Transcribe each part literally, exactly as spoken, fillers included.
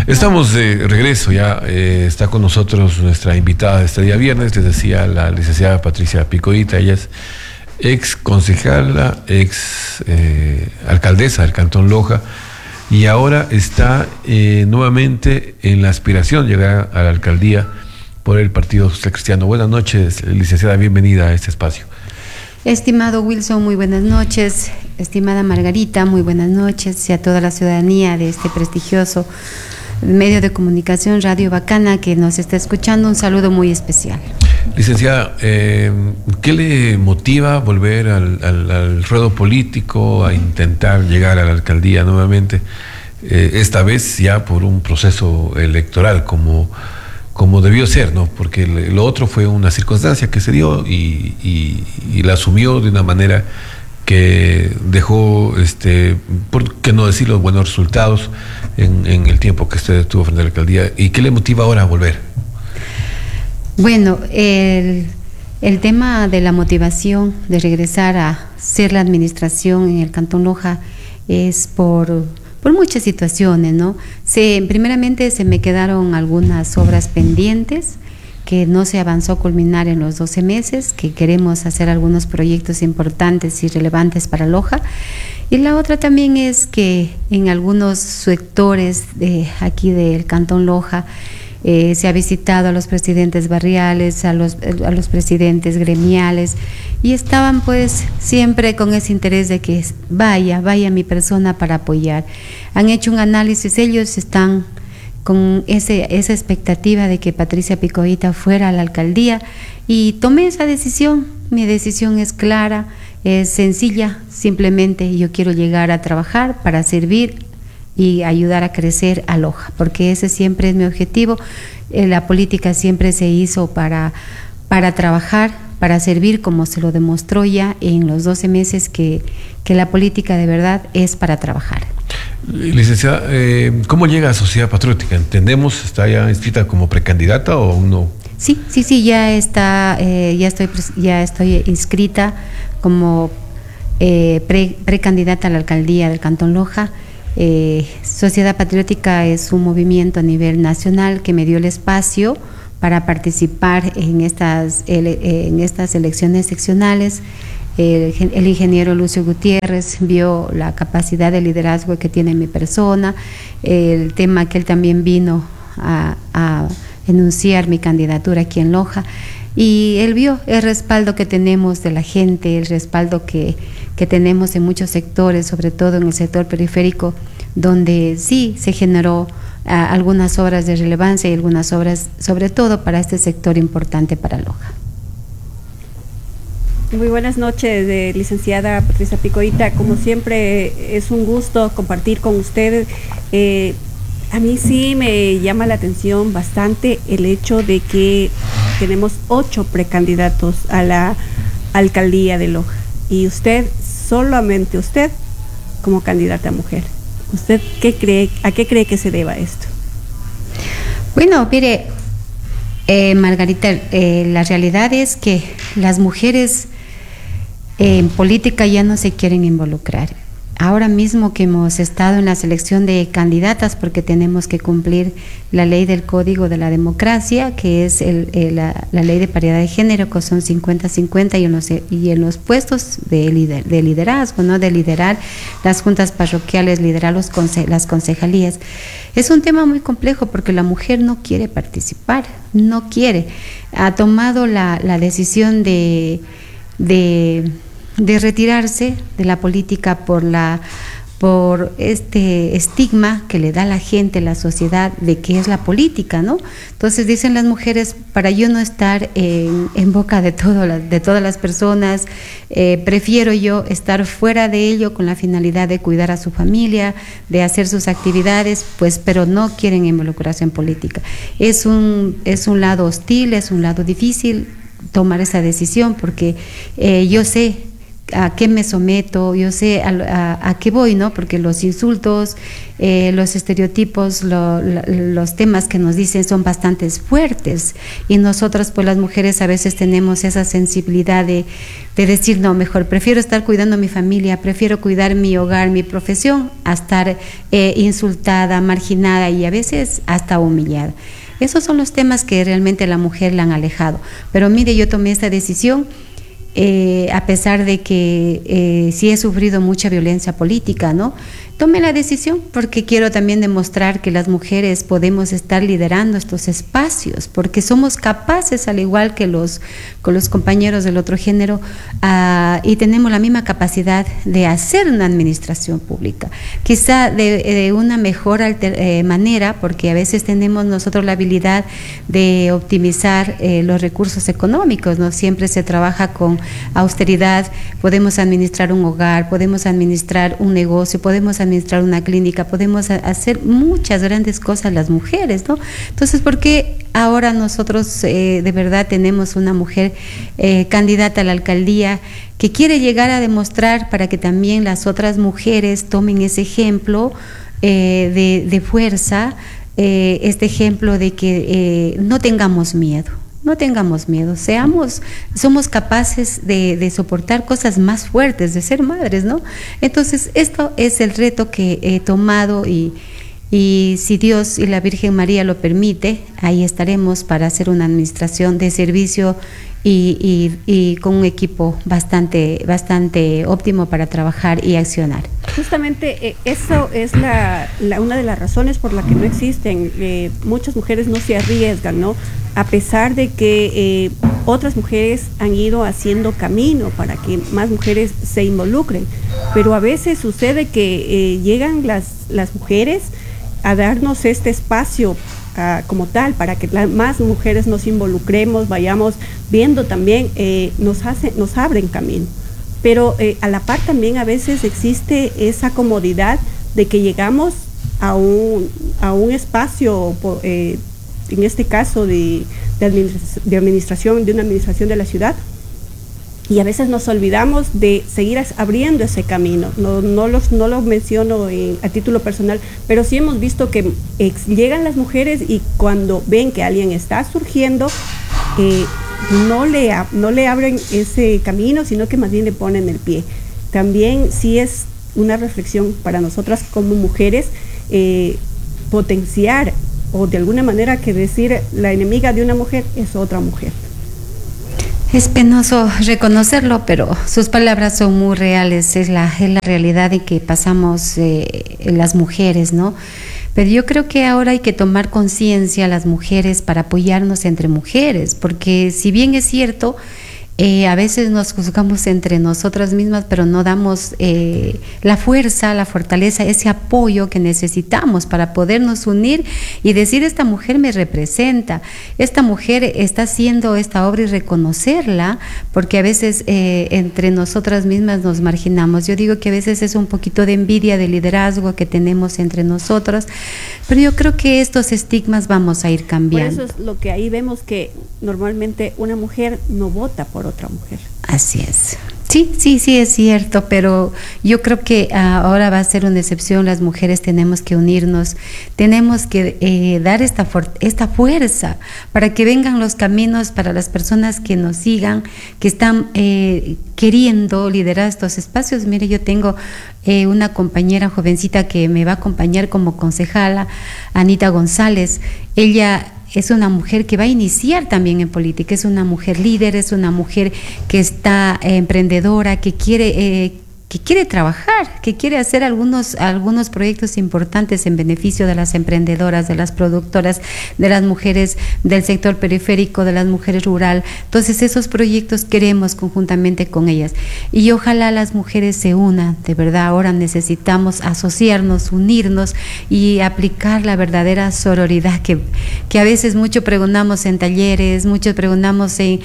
Estamos de regreso ya, eh, está con nosotros nuestra invitada de este día viernes, les decía la licenciada Patricia Picoita. Ella es ex concejala, ex eh, alcaldesa del Cantón Loja, y ahora está eh, nuevamente en la aspiración de llegar a la alcaldía por el Partido Social Cristiano. Buenas noches, licenciada, bienvenida a este espacio. Estimado Wilson, muy buenas noches. Estimada Margarita, muy buenas noches. Y a toda la ciudadanía de este prestigioso medio de comunicación, Radio Bacana, que nos está escuchando, un saludo muy especial. Licenciada, eh, ¿qué le motiva a volver al, al, al ruedo político, a intentar llegar a la alcaldía nuevamente, eh, esta vez ya por un proceso electoral como, como debió ser, ¿no? Porque lo otro fue una circunstancia que se dio y, y, y la asumió de una manera que dejó, este, por qué no decir, los buenos resultados en, en el tiempo que usted estuvo frente a la alcaldía. ¿Y qué le motiva ahora a volver? Bueno, el, el tema de la motivación de regresar a ser la administración en el Cantón Loja es por, por muchas situaciones, ¿no? Se, primeramente se me quedaron algunas obras pendientes que no se avanzó a culminar en los doce meses, que queremos hacer algunos proyectos importantes y relevantes para Loja. Y la otra también es que en algunos sectores de aquí del Cantón Loja eh, se ha visitado a los presidentes barriales, a los, a los presidentes gremiales, y estaban pues siempre con ese interés de que vaya, vaya mi persona para apoyar. Han hecho un análisis, ellos están con ese, esa expectativa de que Patricia Picoita fuera a la alcaldía, y tomé esa decisión. Mi decisión es clara, es sencilla, simplemente yo quiero llegar a trabajar para servir y ayudar a crecer a Loja, porque ese siempre es mi objetivo. Eh, la política siempre se hizo para, para trabajar, para servir, como se lo demostró ya en los doce meses que, que la política de verdad es para trabajar. Licenciada, eh, ¿cómo llega a Sociedad Patriótica? ¿Entendemos, está ya inscrita como precandidata o aún no? Sí, sí, sí, ya está, eh, ya estoy, ya estoy inscrita como eh, pre, precandidata a la alcaldía del Cantón Loja. Eh, Sociedad Patriótica es un movimiento a nivel nacional que me dio el espacio para participar en estas, en estas elecciones seccionales. El, el ingeniero Lucio Gutiérrez vio la capacidad de liderazgo que tiene mi persona, el tema que él también vino a, a enunciar mi candidatura aquí en Loja, y él vio el respaldo que tenemos de la gente, el respaldo que, que tenemos en muchos sectores, sobre todo en el sector periférico, donde sí se generó uh, algunas obras de relevancia y algunas obras sobre todo para este sector importante para Loja. Muy buenas noches, eh, licenciada Patricia Picoita. Como siempre, es un gusto compartir con usted. Eh, a mí sí me llama la atención bastante el hecho de que tenemos ocho precandidatos a la alcaldía de Loja, y usted, solamente usted, como candidata mujer. ¿Usted qué cree, a qué cree que se deba esto? Bueno, mire, eh, Margarita, eh, la realidad es que las mujeres en política ya no se quieren involucrar. Ahora mismo que hemos estado en la selección de candidatas, porque tenemos que cumplir la ley del Código de la Democracia, que es el, el, la, la ley de paridad de género, que son cincuenta cincuenta, y en los, y en los puestos de, lider, de liderazgo, ¿no? De liderar las juntas parroquiales, liderar los conse, las concejalías. Es un tema muy complejo porque la mujer no quiere participar, no quiere. Ha tomado la, la decisión de... de de retirarse de la política por la por este estigma que le da la gente, la sociedad, de qué es la política, ¿no? Entonces dicen las mujeres, para yo no estar en, en boca de, todo la, de todas las personas, eh, prefiero yo estar fuera de ello con la finalidad de cuidar a su familia, de hacer sus actividades, pues, pero no quieren involucrarse en política. Es un, es un lado hostil, es un lado difícil tomar esa decisión, porque eh, yo sé a qué me someto, yo sé a, a, a qué voy, ¿no? Porque los insultos, eh, los estereotipos, lo, lo, los temas que nos dicen son bastante fuertes, y nosotras, pues las mujeres, a veces tenemos esa sensibilidad de, de decir, no, mejor prefiero estar cuidando a mi familia, prefiero cuidar mi hogar, mi profesión, a estar eh, insultada, marginada y a veces hasta humillada. Esos son los temas que realmente la mujer la han alejado. Pero mire, yo tomé esta decisión eh, a pesar de que eh, sí he sufrido mucha violencia política, ¿no? Tomé la decisión porque quiero también demostrar que las mujeres podemos estar liderando estos espacios, porque somos capaces, al igual que los, con los compañeros del otro género, uh, y tenemos la misma capacidad de hacer una administración pública, quizá de, de una mejor alter, eh, manera, porque a veces tenemos nosotros la habilidad de optimizar eh, los recursos económicos, no siempre se trabaja con austeridad, podemos administrar un hogar, podemos administrar un negocio, podemos administrar administrar una clínica, podemos hacer muchas grandes cosas las mujeres, ¿no? Entonces, ¿por qué ahora nosotros eh, de verdad tenemos una mujer eh, candidata a la alcaldía que quiere llegar a demostrar para que también las otras mujeres tomen ese ejemplo eh, de, de fuerza, eh, este ejemplo de que eh, no tengamos miedo? No tengamos miedo, seamos, somos capaces de, de soportar cosas más fuertes, de ser madres, ¿no? Entonces, esto es el reto que he tomado y, y si Dios y la Virgen María lo permite, ahí estaremos para hacer una administración de servicio y, y, y con un equipo bastante, bastante óptimo para trabajar y accionar. Justamente eh, eso es la, la, una de las razones por la que no existen, eh, muchas mujeres no se arriesgan, ¿no? A pesar de que eh, otras mujeres han ido haciendo camino para que más mujeres se involucren, pero a veces sucede que eh, llegan las, las mujeres a darnos este espacio uh, como tal, para que la, más mujeres nos involucremos, vayamos viendo también, eh, nos, hace, nos abren camino. Pero eh, a la par también a veces existe esa comodidad de que llegamos a un, a un espacio, eh, en este caso de, de, administración, de administración, de una administración de la ciudad, y a veces nos olvidamos de seguir abriendo ese camino. No, no, los, no lo menciono en, a título personal, pero sí hemos visto que ex, llegan las mujeres y cuando ven que alguien está surgiendo, eh, no, le, no le abren ese camino, sino que más bien le ponen el pie. También sí es una reflexión para nosotras como mujeres, eh, potenciar o de alguna manera que decir la enemiga de una mujer es otra mujer. Es penoso reconocerlo, pero sus palabras son muy reales, es la, es la realidad en que pasamos eh, las mujeres, ¿no? Pero yo creo que ahora hay que tomar conciencia las mujeres para apoyarnos entre mujeres, porque si bien es cierto, Eh, a veces nos juzgamos entre nosotras mismas, pero no damos eh, la fuerza, la fortaleza, ese apoyo que necesitamos para podernos unir y decir, esta mujer me representa, esta mujer está haciendo esta obra, y reconocerla, porque a veces eh, entre nosotras mismas nos marginamos. Yo digo que a veces es un poquito de envidia, de liderazgo que tenemos entre nosotras, pero yo creo que estos estigmas vamos a ir cambiando. Por eso es lo que ahí vemos, que normalmente una mujer no vota por otra mujer. Así es. Sí, sí, sí, es cierto, pero yo creo que uh, ahora va a ser una excepción. Las mujeres tenemos que unirnos, tenemos que eh, dar esta, esta fuerza para que vengan los caminos para las personas que nos sigan, que están eh, queriendo liderar estos espacios. Mire, yo tengo eh, una compañera jovencita que me va a acompañar como concejala, Anita González. Ella es una mujer que va a iniciar también en política, es una mujer líder, es una mujer que está eh, emprendedora, que quiere eh, que quiere trabajar, que quiere hacer algunos, algunos proyectos importantes en beneficio de las emprendedoras, de las productoras, de las mujeres del sector periférico, de las mujeres rural. Entonces esos proyectos queremos conjuntamente con ellas. Y ojalá las mujeres se unan, de verdad, ahora necesitamos asociarnos, unirnos y aplicar la verdadera sororidad que, que a veces mucho preguntamos en talleres, mucho preguntamos en,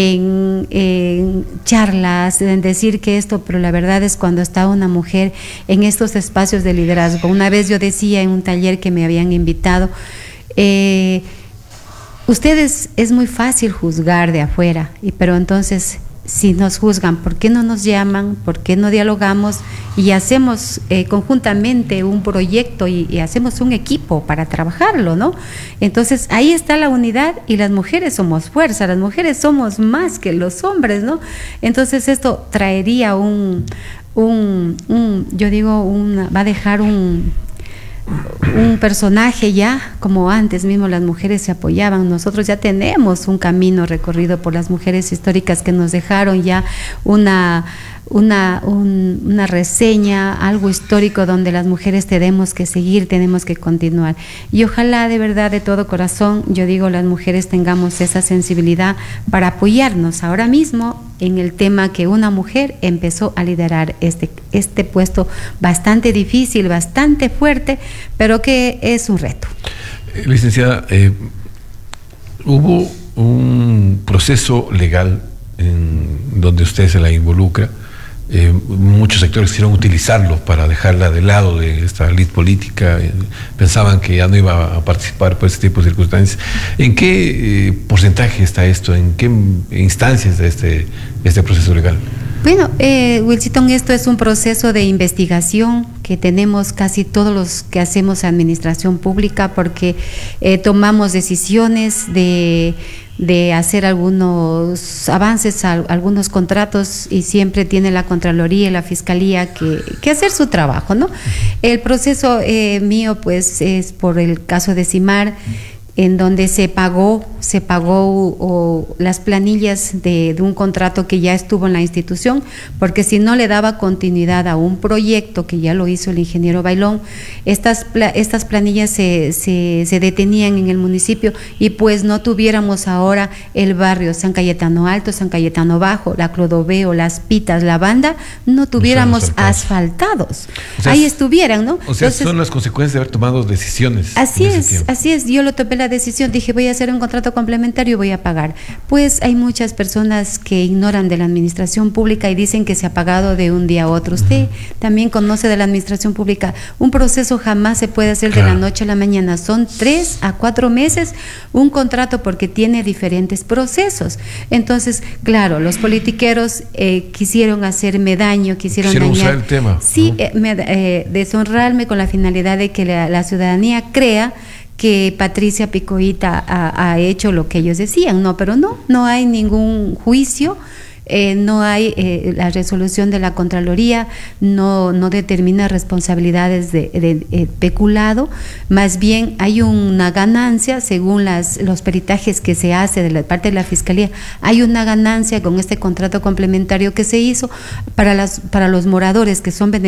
en, en charlas, en decir que esto, pero la verdad es cuando está una mujer en estos espacios de liderazgo. Una vez yo decía en un taller que me habían invitado, eh, ustedes es muy fácil juzgar de afuera, y, pero entonces si nos juzgan, ¿por qué no nos llaman? ¿Por qué no dialogamos? Y hacemos eh, conjuntamente un proyecto y, y hacemos un equipo para trabajarlo, ¿no? Entonces, ahí está la unidad y las mujeres somos fuerza, las mujeres somos más que los hombres, ¿no? Entonces, esto traería un, un, un yo digo, una, va a dejar un... un personaje ya, como antes mismo las mujeres se apoyaban, nosotros ya tenemos un camino recorrido por las mujeres históricas que nos dejaron ya una, una, un, una reseña, algo histórico donde las mujeres tenemos que seguir, tenemos que continuar. Y ojalá de verdad, de todo corazón, yo digo, las mujeres tengamos esa sensibilidad para apoyarnos ahora mismo en el tema que una mujer empezó a liderar este, este puesto bastante difícil, bastante fuerte, pero que es un reto. Eh, licenciada, eh, hubo un proceso legal en donde usted se la involucra. Eh, muchos sectores quisieron utilizarlo para dejarla de lado de esta lid política, eh, pensaban que ya no iba a participar por ese tipo de circunstancias. ¿En qué eh, porcentaje está esto? ¿En qué instancias de este, este proceso legal? Bueno, eh, Wilson, esto es un proceso de investigación que tenemos casi todos los que hacemos administración pública, porque eh, tomamos decisiones de... de hacer algunos avances, a, algunos contratos, y siempre tiene la Contraloría y la Fiscalía que, que hacer su trabajo, ¿no? El proceso eh, mío, pues, es por el caso de Simar, en donde se pagó, se pagó o, las planillas de, de un contrato que ya estuvo en la institución, porque si no le daba continuidad a un proyecto que ya lo hizo el ingeniero Bailón, estas, estas planillas se, se, se detenían en el municipio y pues no tuviéramos ahora el barrio San Cayetano Alto, San Cayetano Bajo, la Clodoveo, Las Pitas, La Banda, no tuviéramos no asfaltados. O sea, ahí estuvieran, ¿no? O sea, entonces, son las consecuencias de haber tomado decisiones. Así es, así es. Yo lo tomé la decisión, dije, voy a hacer un contrato complementario y voy a pagar. Pues hay muchas personas que ignoran de la administración pública y dicen que se ha pagado de un día a otro. Usted uh-huh. también conoce de la administración pública. Un proceso jamás se puede hacer claro. de la noche a la mañana. Son tres a cuatro meses un contrato, porque tiene diferentes procesos. Entonces, claro, los politiqueros eh, quisieron hacerme daño, quisieron, quisieron dañar. usar el tema. Sí, ¿no? eh, me, eh, deshonrarme con la finalidad de que la, la ciudadanía crea que Patricia Picoita ha, ha hecho lo que ellos decían. No, pero no, no hay ningún juicio, eh, no hay eh, la resolución de la Contraloría, no, no determina responsabilidades de, de, de peculado, más bien hay una ganancia según las, los peritajes que se hace de la parte de la Fiscalía, hay una ganancia con este contrato complementario que se hizo para, las, para los moradores que son beneficiarios